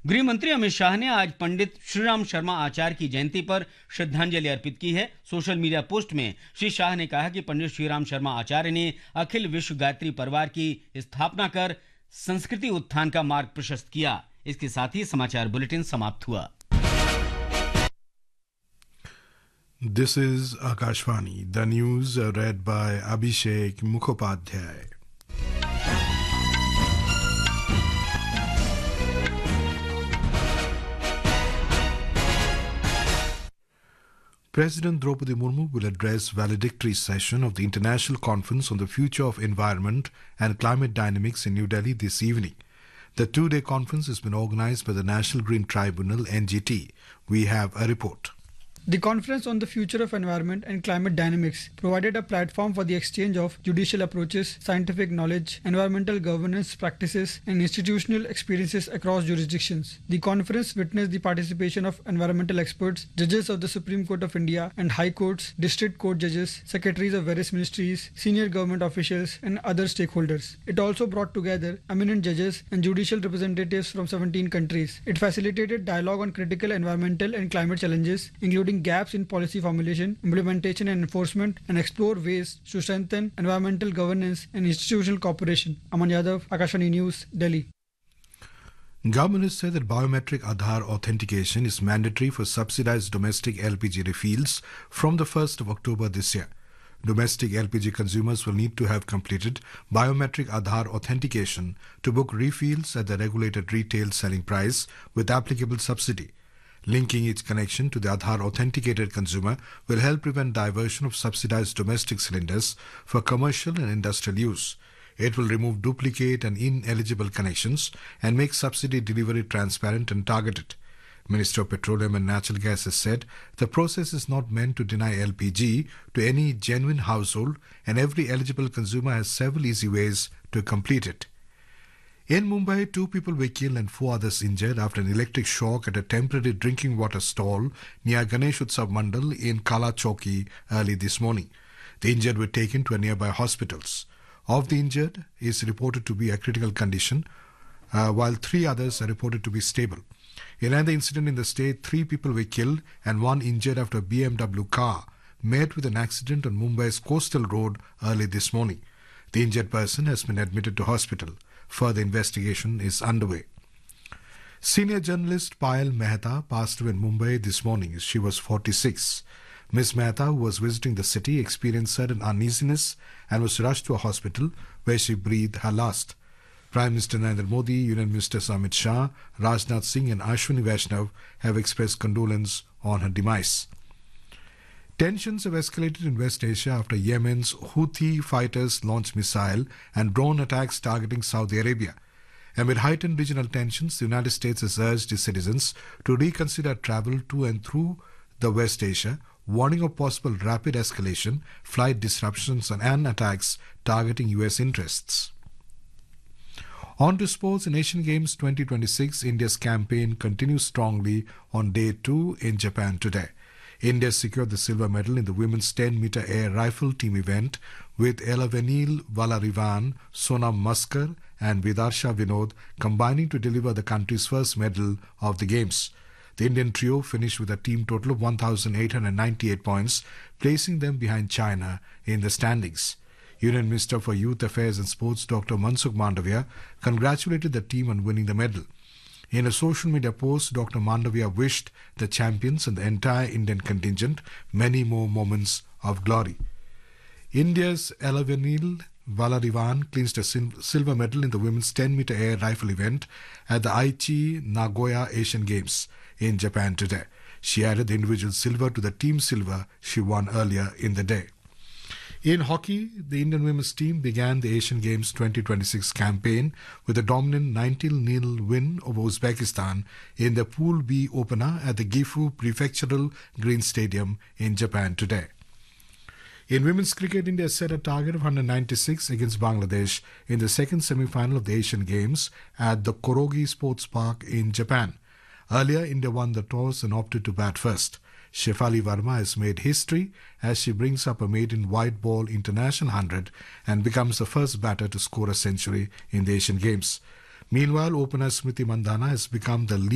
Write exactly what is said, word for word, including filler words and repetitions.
गृह मंत्री अमित शाह ने आज पंडित श्रीराम शर्मा आचार्य की जयंती पर श्रद्धांजलि अर्पित की है। सोशल मीडिया पोस्ट में श्री शाह ने कहा कि पंडित श्रीराम शर्मा आचार्य ने अखिल विश्व गायत्री परिवार की स्थापना कर संस्कृति उत्थान का मार्ग प्रशस्त किया। इसके साथ ही समाचार बुलेटिन समाप्त हुआ। This is Akashvani. The news are read by Abhishek Mukhopadhyay. President Draupadi Murmu will address valedictory session of the International Conference on the Future of Environment and Climate Dynamics in New Delhi this evening. The two-day conference has been organized by the National Green Tribunal, N G T. We have a report. The Conference on the Future of Environment and Climate Dynamics provided a platform for the exchange of judicial approaches, scientific knowledge, environmental governance practices, and institutional experiences across jurisdictions. The conference witnessed the participation of environmental experts, judges of the Supreme Court of India and High Courts, district court judges, secretaries of various ministries, senior government officials, and other stakeholders. It also brought together eminent judges and judicial representatives from seventeen countries. It facilitated dialogue on critical environmental and climate challenges, including gaps in policy formulation, implementation and enforcement, and explore ways to strengthen environmental governance and institutional cooperation. Aman Yadav, Akashvani News, Delhi. Government has said that biometric Aadhaar authentication is mandatory for subsidized domestic L P G refills from the first of October this year. Domestic L P G consumers will need to have completed biometric Aadhaar authentication to book refills at the regulated retail selling price with applicable subsidy. Linking each connection to the Aadhaar authenticated consumer will help prevent diversion of subsidized domestic cylinders for commercial and industrial use. It will remove duplicate and ineligible connections and make subsidy delivery transparent and targeted. Minister of Petroleum and Natural Gas has said the process is not meant to deny L P G to any genuine household, and every eligible consumer has several easy ways to complete it. In Mumbai, two people were killed and four others injured after an electric shock at a temporary drinking water stall near Ganesh Utsav Mandal in Kala Chowki early this morning. The injured were taken to nearby hospitals. Of the injured is reported to be a critical condition, uh, while three others are reported to be stable. In another incident in the state, three people were killed and one injured after a B M W car met with an accident on Mumbai's coastal road early this morning. The injured person has been admitted to hospital. Further investigation is underway. Senior journalist Payal Mehta passed away in Mumbai this morning. She was forty-six. Miss Mehta, who was visiting the city, experienced sudden uneasiness and was rushed to a hospital where she breathed her last. Prime Minister Narendra Modi, Union Ministers Amit Shah, Rajnath Singh and Ashwini Vaishnav have expressed condolence on her demise. Tensions have escalated in West Asia after Yemen's Houthi fighters launched missile and drone attacks targeting Saudi Arabia. Amid heightened regional tensions, the United States has urged its citizens to reconsider travel to and through the West Asia, warning of possible rapid escalation, flight disruptions and attacks targeting U S interests. On to sports. In Asian Games twenty twenty-six, India's campaign continues strongly on day two in Japan today. India secured the silver medal in the women's ten meter air rifle team event with Elavenil Valarivan, Sonam Maskar and Vidarsha Vinod combining to deliver the country's first medal of the Games. The Indian trio finished with a team total of one thousand eight hundred ninety-eight points, placing them behind China in the standings. Union Minister for Youth Affairs and Sports Doctor Mansukh Mandavia congratulated the team on winning the medal. In a social media post, Doctor Mandavia wished the champions and the entire Indian contingent many more moments of glory. India's Elavenil Valarivan clinched a silver medal in the women's ten meter air rifle event at the Aichi Nagoya Asian Games in Japan today. She added the individual silver to the team silver she won earlier in the day. In hockey, the Indian women's team began the Asian Games twenty twenty-six campaign with a dominant nineteen nil win over Uzbekistan in the Pool B opener at the Gifu Prefectural Green Stadium in Japan today. In women's cricket, India set a target of one hundred ninety-six against Bangladesh in the second semi-final of the Asian Games at the Korogi Sports Park in Japan. Earlier, India won the toss and opted to bat first. Shefali Verma has made history as she brings up a maiden white ball international one hundred and becomes the first batter to score a century in the Asian Games. Meanwhile, opener Smriti Mandhana has become the lead